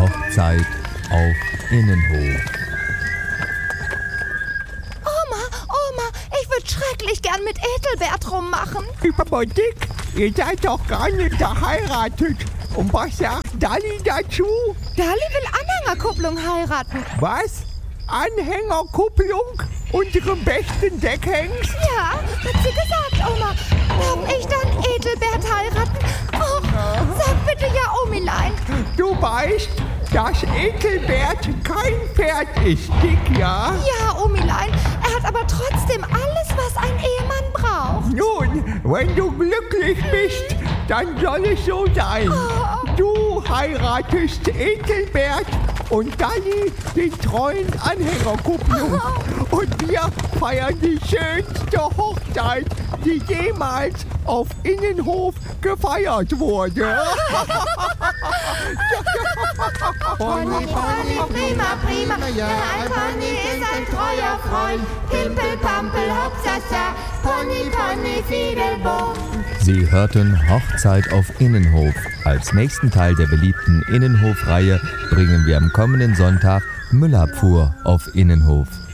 Hochzeit auf Innenhof. Oma, ich würde schrecklich gern mit Ethelbert rummachen. Aber Dick, ihr seid doch gar nicht verheiratet. Und was sagt Dalli dazu? Dalli will Anhängerkupplung heiraten. Was? Anhängerkupplung? Unserem besten Deckhengst? Ja, hat sie gesagt, Oma. Darf ich dann Ethelbert heiraten? Och, sag bitte ja, Omilein. Du weißt, dass Ethelbert kein Pferd ist, Dick, ja? Ja, Omilein, er hat aber trotzdem alles, was ein Ehemann braucht. Nun, wenn du glücklich bist, dann soll es so sein. Du heiratest Ethelbert und Dalli den treuen Anhängerkupplung. Und wir feiern die schönste Hochzeit, die jemals auf Innenhof gefeiert wurde. Pony, prima. Ein Pony ist ein treuer Freund. Pimpel, Pampel, Hopsasa. Pony, Fiedelboom. Sie hörten Hochzeit auf Innenhof. Als nächsten Teil der beliebten Innenhofreihe bringen wir am kommenden Sonntag Müllabfuhr auf Innenhof.